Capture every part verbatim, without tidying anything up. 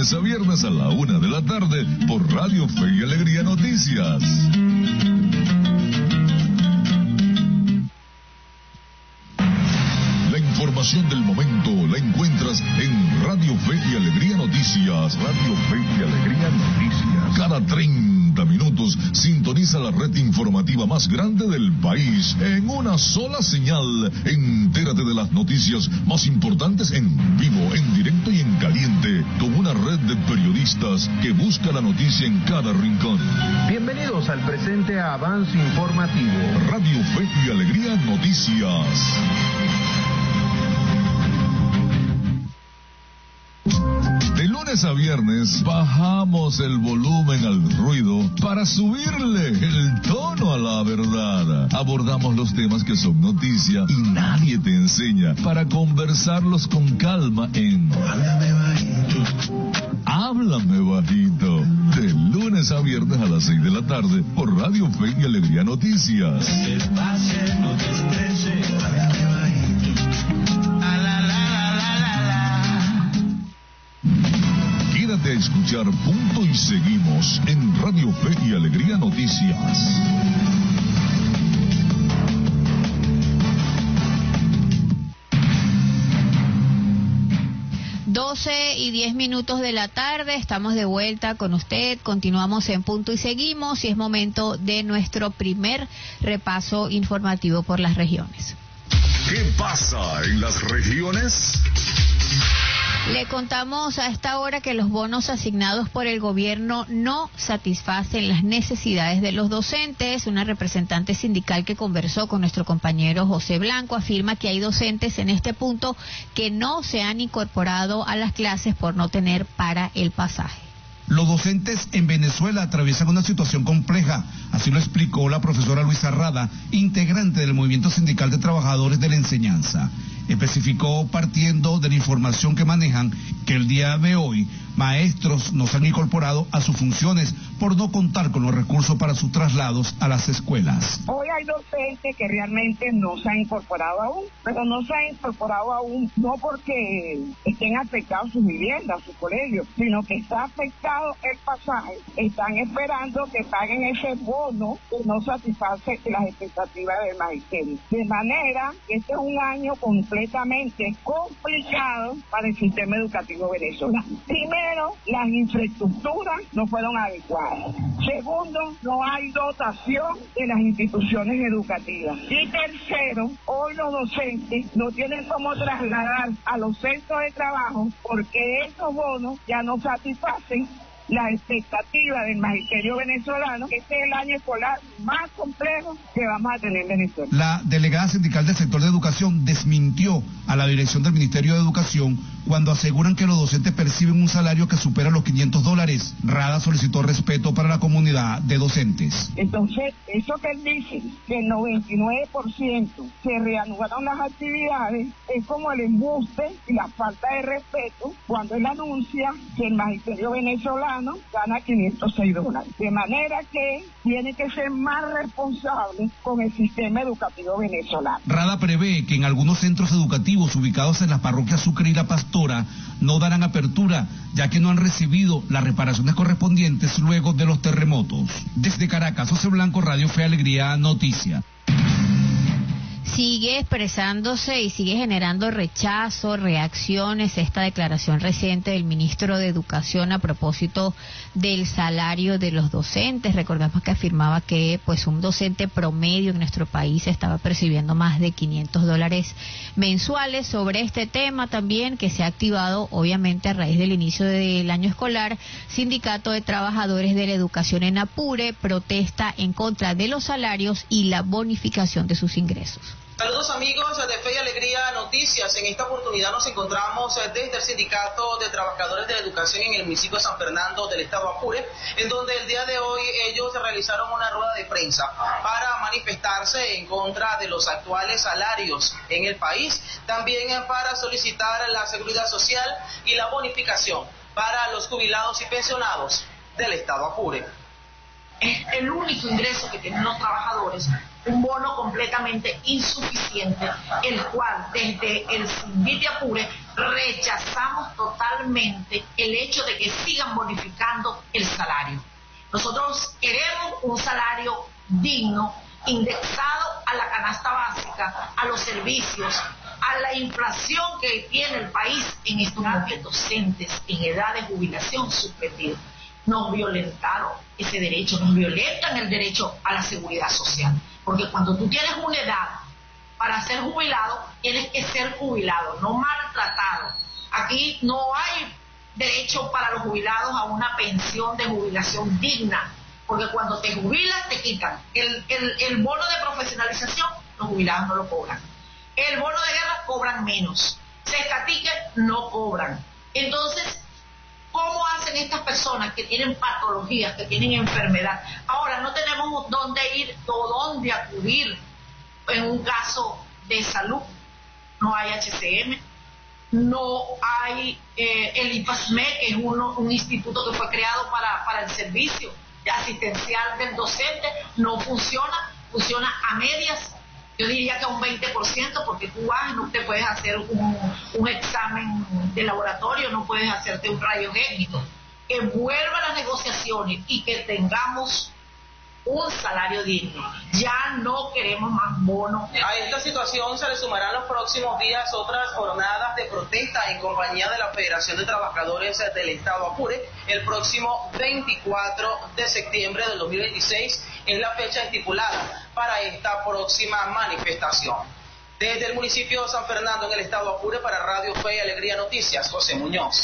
lunes a viernes a la una de la tarde por Radio Fe y Alegría Noticias. La información del momento la encuentras en Radio Fe y Alegría Noticias. Radio Fe y Alegría Noticias. Cada treinta minutos sintoniza la red informativa más grande del país en una sola señal. Entérate de las noticias más importantes en vivo, en directo y en caliente, con una red de periodistas que busca la noticia en cada rincón. Bienvenidos al presente avance informativo. Radio Fe y Alegría Noticias. De lunes a viernes bajamos el volumen al ruido para subirle el tono a la verdad. Abordamos los temas que son noticia y nadie te enseña para conversarlos con calma en Háblame Bajito. Háblame Bajito. De lunes a viernes a las seis de la tarde por Radio Fe y Alegría Noticias. Quédate a escuchar Punto y Seguimos en Radio Fe y Alegría Noticias. doce y diez minutos de la tarde, estamos de vuelta con usted, continuamos en Punto y Seguimos y es momento de nuestro primer repaso informativo por las regiones. ¿Qué pasa en las regiones? Le contamos a esta hora que los bonos asignados por el gobierno no satisfacen las necesidades de los docentes. Una representante sindical que conversó con nuestro compañero José Blanco afirma que hay docentes en este punto que no se han incorporado a las clases por no tener para el pasaje. Los docentes en Venezuela atraviesan una situación compleja, así lo explicó la profesora Luisa Rada, integrante del Movimiento Sindical de Trabajadores de la Enseñanza. Especificó, partiendo de la información que manejan, que el día de hoy maestros no se han incorporado a sus funciones por no contar con los recursos para sus traslados a las escuelas. Hoy hay docentes que realmente no se han incorporado aún, pero no se han incorporado aún no porque estén afectados sus viviendas, sus colegios, sino que está afectado el pasaje. Están esperando que paguen ese bono que no satisface las expectativas del magisterio. De manera que este es un año completamente complicado para el sistema educativo venezolano. Primero, las infraestructuras no fueron adecuadas. Segundo, no hay dotación de las instituciones educativas. Y tercero, hoy los docentes no tienen cómo trasladar a los centros de trabajo porque esos bonos ya no satisfacen la expectativa del magisterio venezolano, que este es el año escolar más complejo que vamos a tener en Venezuela. La delegada sindical del sector de educación desmintió a la dirección del Ministerio de Educación cuando aseguran que los docentes perciben un salario que supera los quinientos dólares. Rada solicitó respeto para la comunidad de docentes. Entonces, eso que él dice, que el noventa y nueve por ciento se reanudaron las actividades, es como el embuste y la falta de respeto cuando él anuncia que el magisterio venezolano gana quinientos seis dólares. De manera que tiene que ser más responsable con el sistema educativo venezolano. Rada prevé que en algunos centros educativos ubicados en las parroquias Sucre y La Pastora no darán apertura, ya que no han recibido las reparaciones correspondientes luego de los terremotos. Desde Caracas, José Blanco, Radio Fe Alegría Noticia. Sigue expresándose y sigue generando rechazo, reacciones esta declaración reciente del ministro de Educación a propósito del salario de los docentes. Recordamos que afirmaba que pues un docente promedio en nuestro país estaba percibiendo más de quinientos dólares mensuales. Sobre este tema también, que se ha activado obviamente a raíz del inicio del año escolar, Sindicato de Trabajadores de la Educación en Apure protesta en contra de los salarios y la bonificación de sus ingresos. Saludos amigos de Fe y Alegría Noticias. En esta oportunidad nos encontramos desde el Sindicato de Trabajadores de la Educación en el municipio de San Fernando del estado Apure, en donde el día de hoy ellos realizaron una rueda de prensa para manifestarse en contra de los actuales salarios en el país, también para solicitar la seguridad social y la bonificación para los jubilados y pensionados del estado Apure. Es el único ingreso que tienen los trabajadores un bono completamente insuficiente, el cual desde el Sindic de Apure rechazamos totalmente el hecho de que sigan bonificando el salario. Nosotros queremos un salario digno, indexado a la canasta básica, a los servicios, a la inflación que tiene el país en estos momentos. Docentes en edad de jubilación suspendidos. Nos violentaron ese derecho, nos violentan el derecho a la seguridad social. Porque cuando tú tienes una edad para ser jubilado, tienes que ser jubilado, no maltratado. Aquí no hay derecho para los jubilados a una pensión de jubilación digna, porque cuando te jubilas te quitan. El, el, el bono de profesionalización, los jubilados no lo cobran. El bono de guerra cobran menos. Sescatique no cobran. Entonces, ¿cómo hacen estas personas que tienen patologías, que tienen enfermedad? Ahora, no tenemos dónde ir o dónde acudir en un caso de salud. No hay H C M, no hay eh, el I P A S M E, que es uno, un instituto que fue creado para, para el servicio asistencial del docente. No funciona, funciona a medias. Yo diría que a un veinte por ciento, porque tú vas, no te puedes hacer un, un examen de laboratorio, no puedes hacerte un rayo X. Que vuelvan las negociaciones y que tengamos un salario digno. Ya no queremos más bonos. A esta situación se le sumarán los próximos días otras jornadas de protesta en compañía de la Federación de Trabajadores del Estado Apure. El próximo veinticuatro de septiembre del dos mil veintiséis es la fecha estipulada para esta próxima manifestación. Desde el municipio de San Fernando, en el Estado Apure, para Radio Fe y Alegría Noticias, José Muñoz.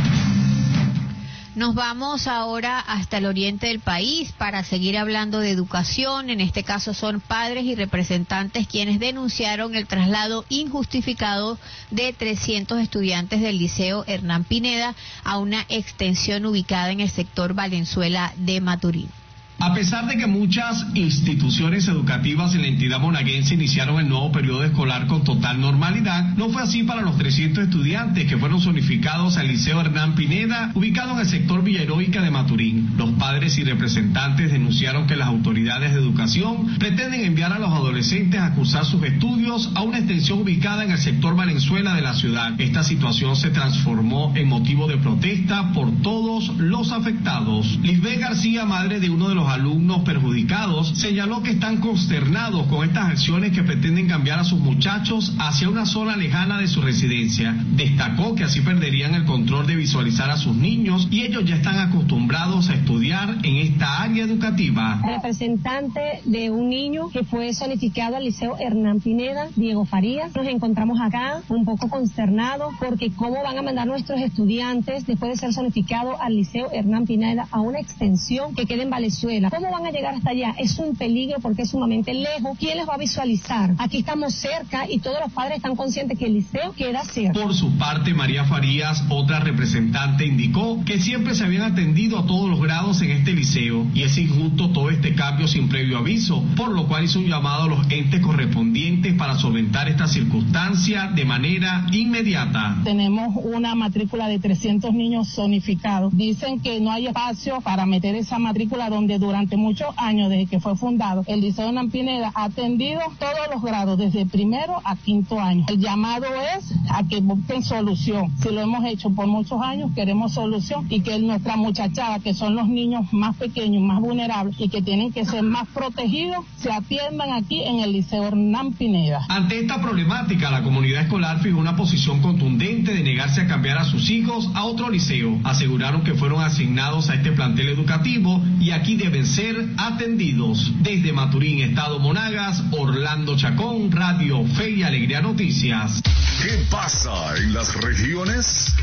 Nos vamos ahora hasta el oriente del país para seguir hablando de educación. En este caso son padres y representantes quienes denunciaron el traslado injustificado de trescientos estudiantes del Liceo Hernán Pineda a una extensión ubicada en el sector Valenzuela de Maturín. A pesar de que muchas instituciones educativas en la entidad monaguense iniciaron el nuevo periodo escolar con total normalidad, no fue así para los trescientos estudiantes que fueron zonificados al Liceo Hernán Pineda, ubicado en el sector Villa Heroica de Maturín. Los padres y representantes denunciaron que las autoridades de educación pretenden enviar a los adolescentes a cursar sus estudios a una extensión ubicada en el sector Valenzuela de la ciudad. Esta situación se transformó en motivo de protesta por todos los afectados. Lisbeth García, madre de uno de los alumnos perjudicados, señaló que están consternados con estas acciones que pretenden cambiar a sus muchachos hacia una zona lejana de su residencia. Destacó que así perderían el control de visualizar a sus niños y ellos ya están acostumbrados a estudiar en esta área educativa. Representante de un niño que fue zonificado al Liceo Hernán Pineda, Diego Farías. Nos encontramos acá un poco consternados porque cómo van a mandar nuestros estudiantes después de ser zonificados al Liceo Hernán Pineda a una extensión que queda en Valenzuela. ¿Cómo van a llegar hasta allá? Es un peligro porque es sumamente lejos. ¿Quién les va a visualizar? Aquí estamos cerca y todos los padres están conscientes que el liceo queda cerca. Por su parte, María Farías, otra representante, indicó que siempre se habían atendido a todos los grados en este liceo y es injusto todo este cambio sin previo aviso, por lo cual hizo un llamado a los entes correspondientes para solventar esta circunstancia de manera inmediata. Tenemos una matrícula de trescientos niños zonificados. Dicen que no hay espacio para meter esa matrícula donde durante muchos años, desde que fue fundado, el Liceo Hernán Pineda ha atendido todos los grados, desde primero a quinto año. El llamado es a que busquen solución. Si lo hemos hecho por muchos años, queremos solución y que nuestra muchachada, que son los niños más pequeños, más vulnerables y que tienen que ser más protegidos, se atiendan aquí en el Liceo Hernán Pineda. Ante esta problemática, la comunidad escolar fijó una posición contundente de negarse a cambiar a sus hijos a otro liceo. Aseguraron que fueron asignados a este plantel educativo y aquí deben ser atendidos. Desde Maturín, Estado Monagas, Orlando Chacón, Radio Fe y Alegría Noticias. ¿Qué pasa en las regiones?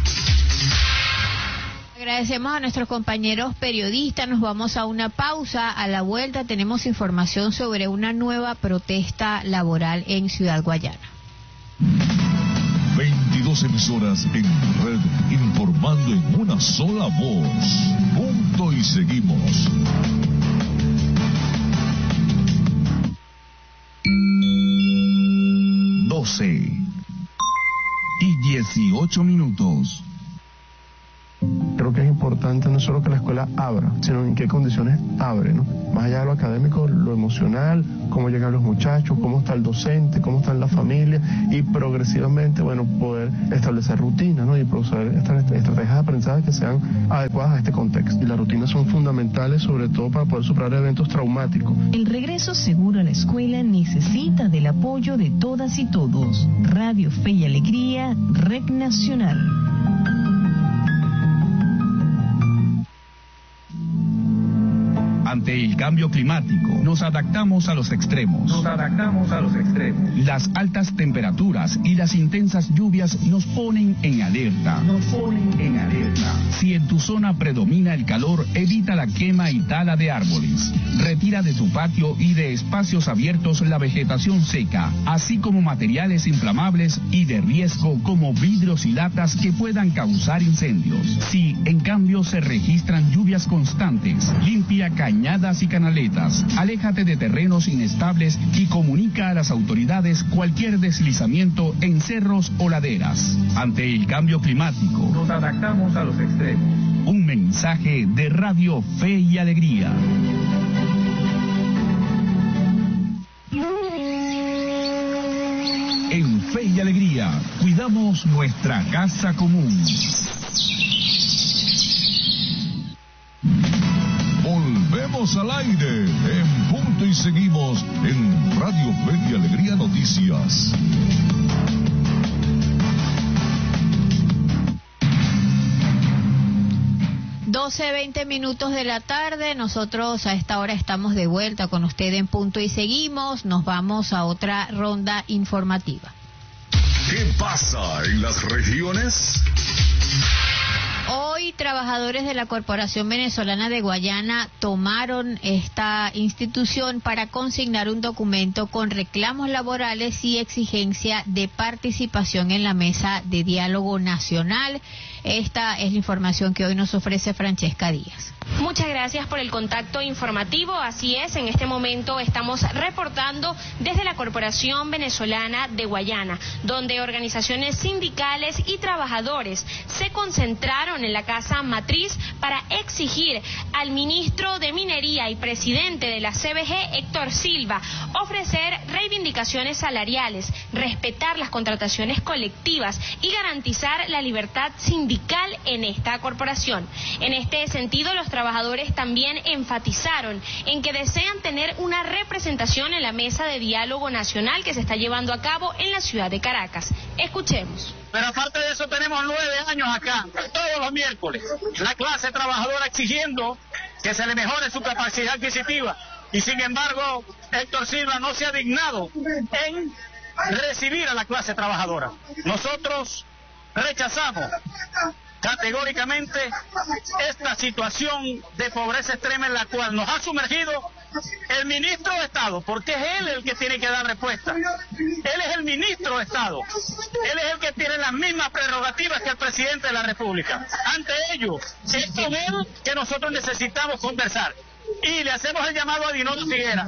Agradecemos a nuestros compañeros periodistas. Nos vamos a una pausa. A la vuelta tenemos información sobre una nueva protesta laboral en Ciudad Guayana. veintidós emisoras en red, informando en una sola voz. Punto y seguimos. doce y dieciocho minutos. Creo que es importante no solo que la escuela abra, sino en qué condiciones abre, ¿no? Más allá de lo académico, lo emocional, cómo llegan los muchachos, cómo está el docente, cómo están las familias y progresivamente, bueno, poder establecer rutinas, ¿no? Y proceder estas estrategias de aprendizaje que sean adecuadas a este contexto. Y las rutinas son fundamentales, sobre todo para poder superar eventos traumáticos. El regreso seguro a la escuela necesita del apoyo de todas y todos. Radio Fe y Alegría, Red Nacional. Ante el cambio climático, nos adaptamos a los extremos. Nos adaptamos a los extremos. Las altas temperaturas y las intensas lluvias nos ponen en alerta. Nos ponen en alerta. Si en tu zona predomina el calor, evita la quema y tala de árboles. Retira de tu patio y de espacios abiertos la vegetación seca, así como materiales inflamables y de riesgo como vidrios y latas que puedan causar incendios. Si, en cambio, se registran lluvias constantes, limpia cañadas y canaletas, aléjate de terrenos inestables y comunica a las autoridades cualquier deslizamiento en cerros o laderas. Ante el cambio climático, nos adaptamos a los extremos. Un mensaje de Radio Fe y Alegría. En Fe y Alegría, cuidamos nuestra casa común. Volvemos al aire en punto y seguimos en Radio Fe y Alegría Noticias. doce, veinte minutos de la tarde, nosotros a esta hora estamos de vuelta con usted en Punto y Seguimos, nos vamos a otra ronda informativa. ¿Qué pasa en las regiones? Hoy, trabajadores de la Corporación Venezolana de Guayana tomaron esta institución para consignar un documento con reclamos laborales y exigencia de participación en la mesa de diálogo nacional. Esta es la información que hoy nos ofrece Francesca Díaz. Muchas gracias por el contacto informativo. Así es, en este momento estamos reportando desde la Corporación Venezolana de Guayana, donde organizaciones sindicales y trabajadores se concentraron en la Casa Matriz para exigir al ministro de Minería y presidente de la C B G, Héctor Silva, ofrecer reivindicaciones salariales, respetar las contrataciones colectivas y garantizar la libertad sindical en esta corporación. En este sentido, los trabajadores también enfatizaron en que desean tener una representación en la mesa de diálogo nacional que se está llevando a cabo en la ciudad de Caracas. Escuchemos. Pero aparte de eso tenemos nueve años acá, todos los miércoles, la clase trabajadora exigiendo que se le mejore su capacidad adquisitiva y sin embargo Héctor Silva no se ha dignado en recibir a la clase trabajadora. Nosotros rechazamos categóricamente esta situación de pobreza extrema en la cual nos ha sumergido el ministro de Estado, porque es él el que tiene que dar respuesta. Él es el ministro de Estado, él es el que tiene las mismas prerrogativas que el presidente de la República. Ante ello, es con él que nosotros necesitamos conversar y le hacemos el llamado a Dinoro Figuera.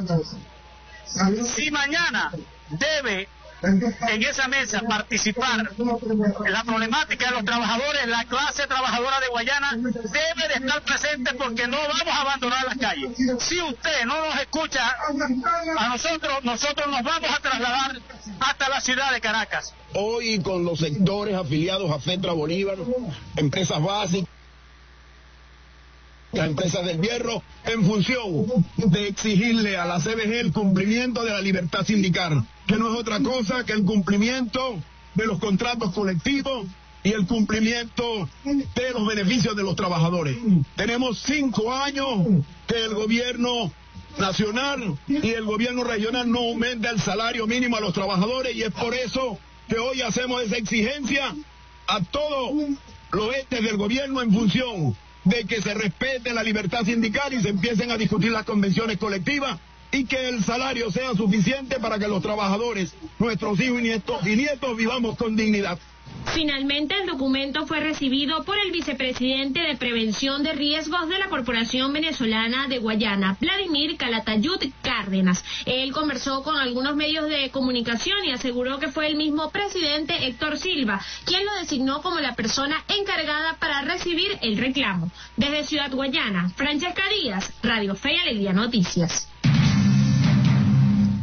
Si mañana debe en esa mesa participar en la problemática de los trabajadores, la clase trabajadora de Guayana debe de estar presente porque no vamos a abandonar las calles. Si usted no nos escucha a nosotros, nosotros nos vamos a trasladar hasta la ciudad de Caracas. Hoy con los sectores afiliados a FETRA Bolívar, empresas básicas, las empresas del hierro, en función de exigirle a la C B G el cumplimiento de la libertad sindical, que no es otra cosa que el cumplimiento de los contratos colectivos y el cumplimiento de los beneficios de los trabajadores. Tenemos cinco años que el gobierno nacional y el gobierno regional no aumenta el salario mínimo a los trabajadores y es por eso que hoy hacemos esa exigencia a todos los entes del gobierno en función de que se respete la libertad sindical y se empiecen a discutir las convenciones colectivas y que el salario sea suficiente para que los trabajadores, nuestros hijos y nietos, y nietos vivamos con dignidad. Finalmente, el documento fue recibido por el vicepresidente de Prevención de Riesgos de la Corporación Venezolana de Guayana, Vladimir Calatayud Cárdenas. Él conversó con algunos medios de comunicación y aseguró que fue el mismo presidente Héctor Silva quien lo designó como la persona encargada para recibir el reclamo. Desde Ciudad Guayana, Francesca Díaz, Radio Fe y Alegría Noticias.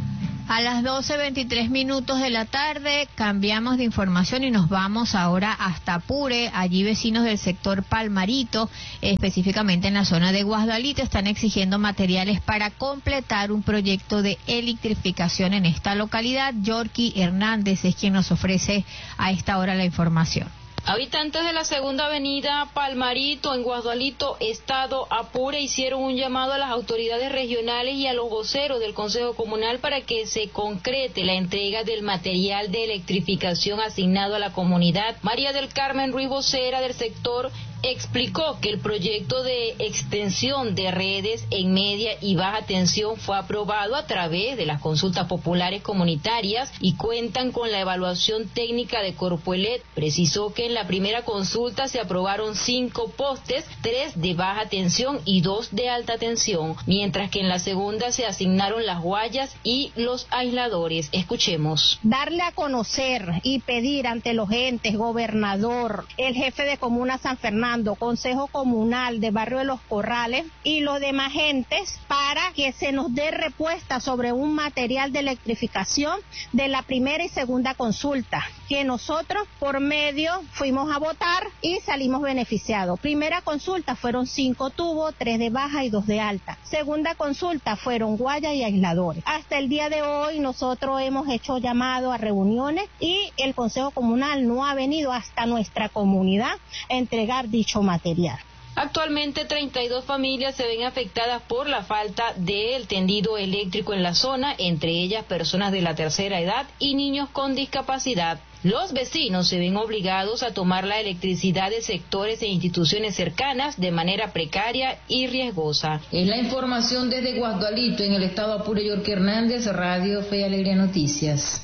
A las doce veintitrés minutos de la tarde cambiamos de información y nos vamos ahora hasta Apure. Allí vecinos del sector Palmarito, específicamente en la zona de Guasdualito, están exigiendo materiales para completar un proyecto de electrificación en esta localidad. Yorky Hernández es quien nos ofrece a esta hora la información. Habitantes de la segunda avenida Palmarito en Guasdualito, estado Apure, hicieron un llamado a las autoridades regionales y a los voceros del Consejo Comunal para que se concrete la entrega del material de electrificación asignado a la comunidad. María del Carmen Ruiz, vocera del sector, explicó que el proyecto de extensión de redes en media y baja tensión fue aprobado a través de las consultas populares comunitarias y cuentan con la evaluación técnica de Corpoelet. Precisó que en la primera consulta se aprobaron cinco postes, tres de baja tensión y dos de alta tensión, mientras que en la segunda se asignaron las guayas y los aisladores. Escuchemos. Darle a conocer y pedir ante los entes, gobernador, el jefe de Comuna San Fernando, Consejo Comunal de Barrio de los Corrales y los demás entes para que se nos dé respuesta sobre un material de electrificación de la primera y segunda consulta, que nosotros por medio fuimos a votar y salimos beneficiados. Primera consulta fueron cinco tubos, tres de baja y dos de alta. Segunda consulta fueron guayas y aisladores. Hasta el día de hoy nosotros hemos hecho llamado a reuniones y el Consejo Comunal no ha venido hasta nuestra comunidad a entregar dicho material. Actualmente treinta y dos familias se ven afectadas por la falta del tendido eléctrico en la zona, entre ellas personas de la tercera edad y niños con discapacidad. Los vecinos se ven obligados a tomar la electricidad de sectores e instituciones cercanas de manera precaria y riesgosa. Es la información desde Guasdualito, en el estado Apure. Yorky Hernández, Radio Fe y Alegría Noticias.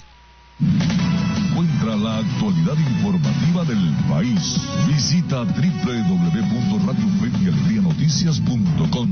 Encuentra la actualidad informativa del país. Visita doble u doble u doble u punto radio fe y alegría noticias punto com.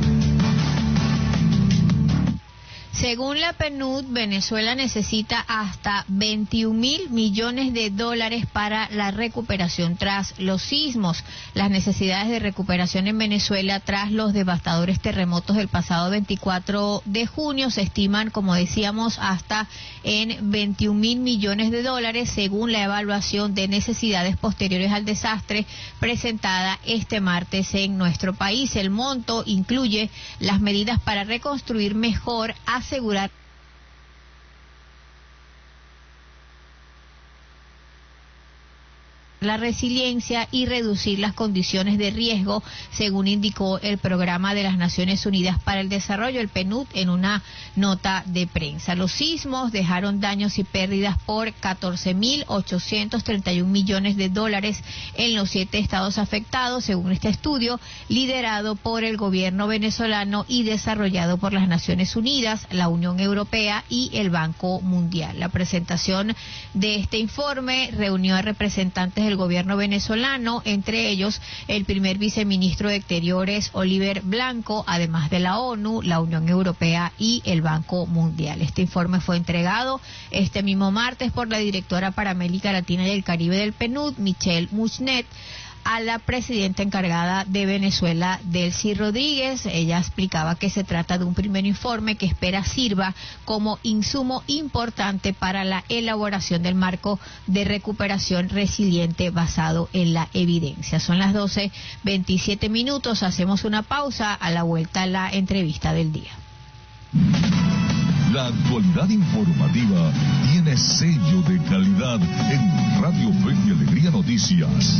Según la P N U D, Venezuela necesita hasta veintiún mil millones de dólares para la recuperación tras los sismos. Las necesidades de recuperación en Venezuela tras los devastadores terremotos del pasado veinticuatro de junio se estiman, como decíamos, hasta en veintiún mil millones de dólares, según la evaluación de necesidades posteriores al desastre presentada este martes en nuestro país. El monto incluye las medidas para reconstruir mejor, asegurar la resiliencia y reducir las condiciones de riesgo, según indicó el Programa de las Naciones Unidas para el Desarrollo, el P N U D, en una nota de prensa. Los sismos dejaron daños y pérdidas por catorce mil ochocientos treinta y un millones de dólares en los siete estados afectados, según este estudio, liderado por el gobierno venezolano y desarrollado por las Naciones Unidas, la Unión Europea y el Banco Mundial. La presentación de este informe reunió a representantes del gobierno venezolano, entre ellos el primer viceministro de Exteriores, Oliver Blanco, además de la ONU, la Unión Europea y el Banco Mundial. Este informe fue entregado este mismo martes por la directora para América Latina y el Caribe del P N U D, Michelle Muchnet, a la presidenta encargada de Venezuela, Delcy Rodríguez. Ella explicaba que se trata de un primer informe que espera sirva como insumo importante para la elaboración del marco de recuperación resiliente basado en la evidencia. Son las doce veintisiete minutos, hacemos una pausa, a la vuelta la entrevista del día. La actualidad informativa tiene sello de calidad en Radio Fe y Alegría Noticias.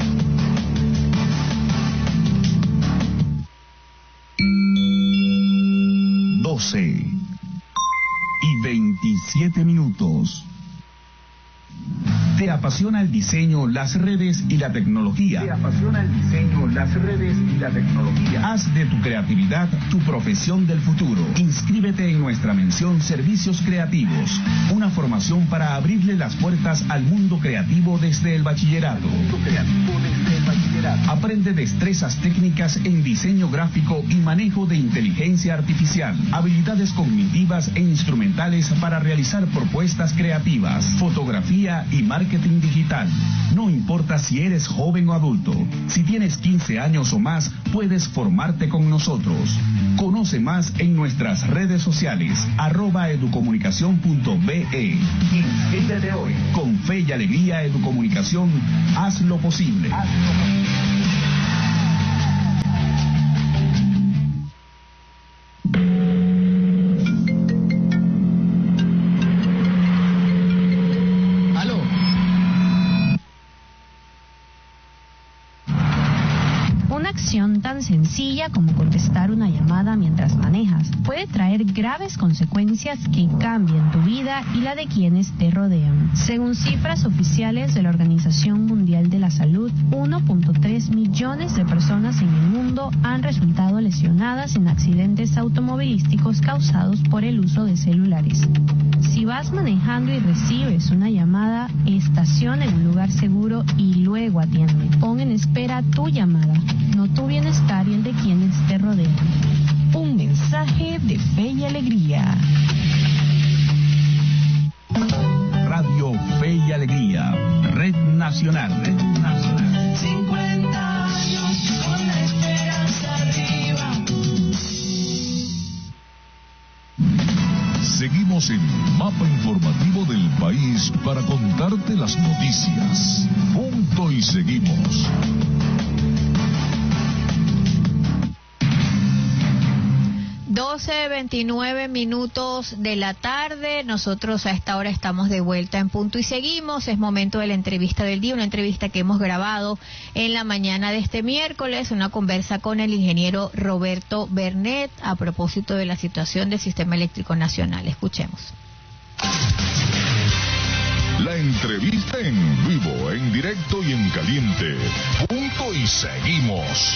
doce y veintisiete minutos. ¿Te apasiona el diseño, las redes y la tecnología? ¿Te apasiona el diseño, las redes y la tecnología? Haz de tu creatividad tu profesión del futuro. Inscríbete en nuestra mención Servicios Creativos, una formación para abrirle las puertas al mundo creativo desde el bachillerato. Mundo creativo desde el bachillerato. Aprende destrezas técnicas en diseño gráfico y manejo de inteligencia artificial, habilidades cognitivas e instrumentales para realizar propuestas creativas, fotografía y marketing marketing digital. No importa si eres joven o adulto, si tienes quince años o más, puedes formarte con nosotros. Conoce más en nuestras redes sociales, arroba educomunicación punto be. Inscríbete hoy. Con fe y alegría Educomunicación, haz lo posible. Haz lo posible. Tan sencilla como contestar una llamada mientras manejas puede traer graves consecuencias que cambian tu vida y la de quienes te rodean. Según cifras oficiales de la Organización Mundial de la Salud, uno punto tres millones de personas en el mundo han resultado lesionadas en accidentes automovilísticos causados por el uso de celulares. Si vas manejando y recibes una llamada, estaciona en un lugar seguro y luego atiende. Pon en espera tu llamada, no tu bienestar y el de quienes te rodean. Un mensaje de fe y alegría. Radio Fe y Alegría, Red Nacional. Red Nacional. cincuenta años con la esperanza arriba. Seguimos en el mapa informativo del país para contarte las noticias. Punto y seguimos. doce veintinueve minutos de la tarde. Nosotros a esta hora estamos de vuelta en Punto y Seguimos. Es momento de la entrevista del día, una entrevista que hemos grabado en la mañana de este miércoles, una conversa con el ingeniero Roberto Bernet a propósito de la situación del Sistema Eléctrico Nacional. Escuchemos. La entrevista en vivo, en directo y en caliente. Punto y Seguimos.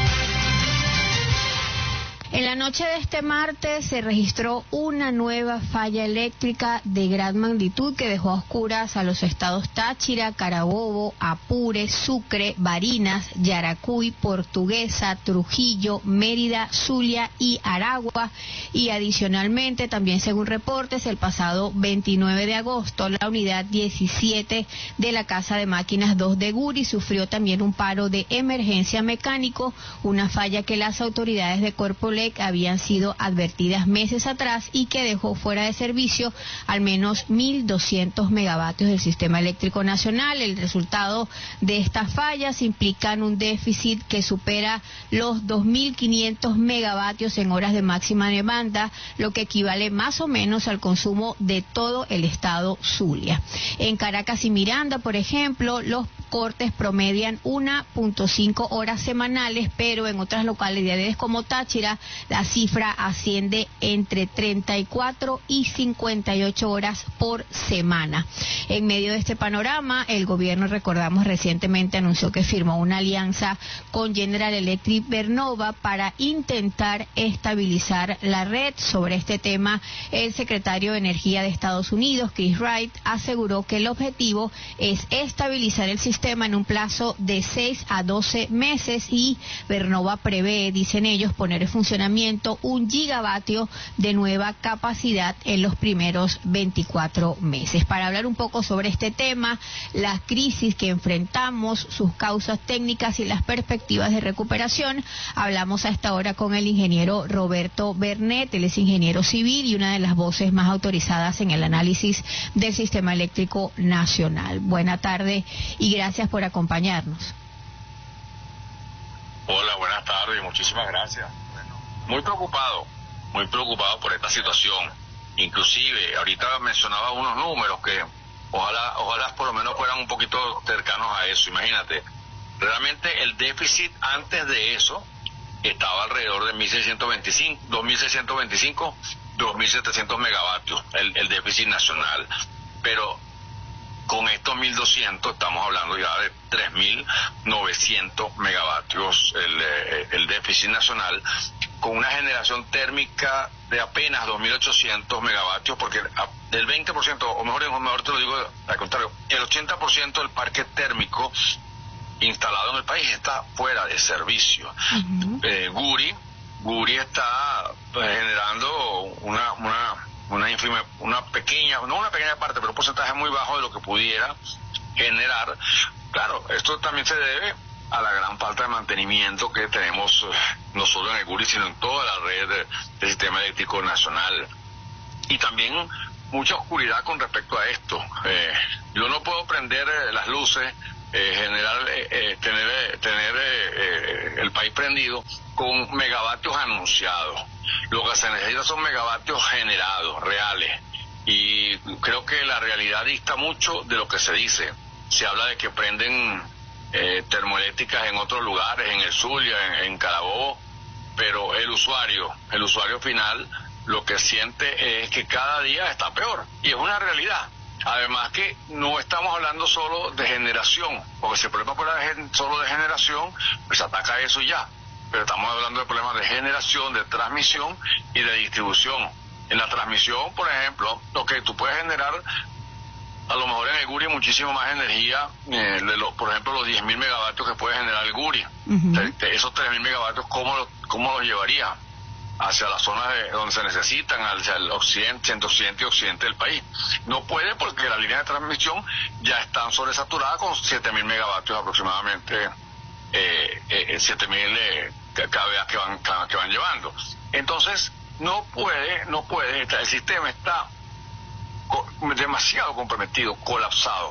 En la noche de este martes se registró una nueva falla eléctrica de gran magnitud que dejó a oscuras a los estados Táchira, Carabobo, Apure, Sucre, Barinas, Yaracuy, Portuguesa, Trujillo, Mérida, Zulia y Aragua. Y adicionalmente, también según reportes, el pasado veintinueve de agosto, la unidad diecisiete de la Casa de Máquinas dos de Guri sufrió también un paro de emergencia mecánico, una falla que las autoridades de Corpoelec habían sido advertidas meses atrás y que dejó fuera de servicio al menos mil doscientos megavatios del sistema eléctrico nacional. El resultado de estas fallas implican un déficit que supera los dos mil quinientos megavatios en horas de máxima demanda, lo que equivale más o menos al consumo de todo el estado Zulia. En Caracas y Miranda, por ejemplo, los cortes promedian una punto cinco horas semanales, pero en otras localidades como Táchira la cifra asciende entre treinta y cuatro y cincuenta y ocho horas por semana. En medio de este panorama, el gobierno, recordamos, recientemente anunció que firmó una alianza con General Electric Vernova para intentar estabilizar la red. Sobre este tema, el secretario de Energía de Estados Unidos, Chris Wright, aseguró que el objetivo es estabilizar el sistema en un plazo de seis a doce meses y Vernova prevé, dicen ellos, poner en funcionamiento un gigavatio de nueva capacidad en los primeros veinticuatro meses. Para hablar un poco sobre este tema, la crisis que enfrentamos, sus causas técnicas y las perspectivas de recuperación, hablamos a esta hora con el ingeniero Roberto Bernet. Él es ingeniero civil y una de las voces más autorizadas en el análisis del sistema eléctrico nacional. Buena tarde y gracias por acompañarnos. Hola, buenas tardes, muchísimas gracias. Muy preocupado, muy preocupado por esta situación. Inclusive, ahorita mencionaba unos números que ojalá, ojalá por lo menos fueran un poquito cercanos a eso. Imagínate, realmente el déficit antes de eso estaba alrededor de mil seiscientos veinticinco, dos mil seiscientos veinticinco, dos mil setecientos megavatios, el, el déficit nacional. Pero con estos mil doscientos estamos hablando ya de tres mil novecientos megavatios el, el déficit nacional, con una generación térmica de apenas dos mil ochocientos megavatios, porque del veinte por ciento, o mejor, mejor te lo digo al contrario, el ochenta por ciento del parque térmico instalado en el país está fuera de servicio. Uh-huh. eh, Guri, Guri está pues, generando una... una una ínfima, una pequeña, no una pequeña parte, pero un porcentaje muy bajo de lo que pudiera generar. Claro, esto también se debe a la gran falta de mantenimiento que tenemos no solo en el Guri, sino en toda la red de, del sistema eléctrico nacional. Y también mucha oscuridad con respecto a esto. Eh, yo no puedo prender eh, las luces, eh, generar, eh, eh, tener, eh, tener eh, eh, el país prendido con megavatios anunciados. Lo que se necesita son megavatios generados, reales. Y creo que la realidad dista mucho de lo que se dice. Se habla de que prenden eh, termoeléctricas en otros lugares, en el Zulia, en, en Carabobo, pero el usuario, el usuario final, lo que siente es que cada día está peor, y es una realidad. Además que no estamos hablando solo de generación, porque si el problema fuera solo de generación, pues ataca eso y ya, pero estamos hablando de problemas de generación, de transmisión y de distribución. En la transmisión, por ejemplo, lo que tú puedes generar, a lo mejor en el Guri muchísimo más energía, eh, de los, por ejemplo, los diez mil megavatios que puede generar el Guri. Uh-huh. de, de esos tres mil megavatios, ¿cómo, lo, ¿cómo los llevaría hacia las zonas de, donde se necesitan, hacia el occidente, centro occidente y occidente del país? No puede, porque las líneas de transmisión ya están sobresaturadas con siete mil megavatios aproximadamente, eh, eh, siete mil eh, K V A que van, que van llevando. Entonces, no puede, no puede, el sistema está demasiado comprometido, colapsado,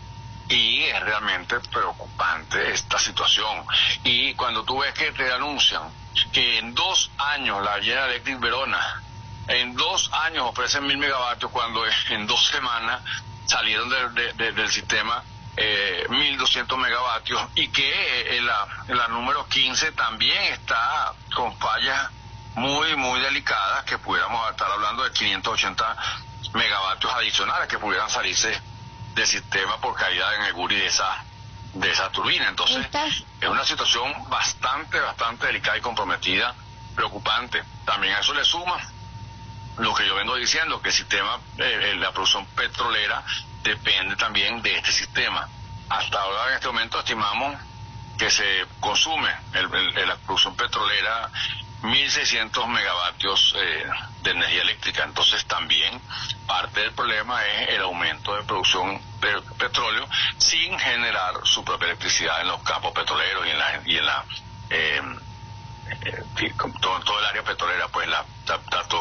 y es realmente preocupante esta situación. Y cuando tú ves que te anuncian que en dos años la General Electric Verona, en dos años ofrecen mil megavatios, cuando en dos semanas salieron de, de, de, del sistema eh, mil doscientos megavatios, y que eh, la, la número quince también está con fallas muy, muy delicadas, que pudiéramos estar hablando de quinientos ochenta megavatios adicionales que pudieran salirse del sistema por caída en el Guri de esa de esa turbina. Entonces, ¿Estás? es una situación bastante, bastante delicada y comprometida, preocupante. También a eso le suma lo que yo vengo diciendo, que el sistema, eh, la producción petrolera depende también de este sistema. Hasta ahora, en este momento, estimamos que se consume el, el, la producción petrolera mil seiscientos megavatios eh, de energía eléctrica. Entonces también parte del problema es el aumento de producción de petróleo sin generar su propia electricidad en los campos petroleros y en la y en la eh, eh, todo, todo el área petrolera, pues la, la, la